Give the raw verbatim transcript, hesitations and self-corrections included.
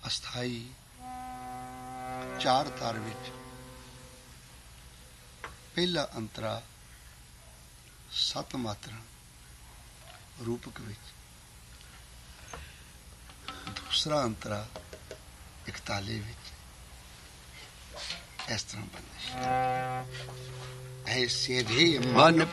ਅਸਥਾਈ ਚਾਰ ਤਾਰ ਵਿੱਚ ਪਹਿਲਾ ਅੰਤਰਾ ਸੱਤ ਮਾਤਰਾ ਰੂਪਕ ਵਿੱਚ, ਦੂਸਰਾ ਅੰਤਰਾ ਇਕਤਾਲੇ ਵਿੱਚ। ਇਸ ਤਰ੍ਹਾਂ ਬੰਦਿਸ਼ ਐਸੇ ਦੇ ਮਨ